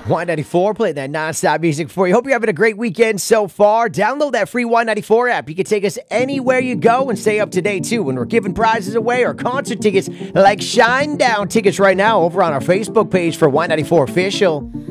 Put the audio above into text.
Y94 playing that nonstop music for you. Hope you're having a great weekend so far. Download that free Y94 app. You can take us anywhere you go and stay up to date too when we're giving prizes away or concert tickets like Shine Down tickets right now over on our Facebook page for Y94 Official.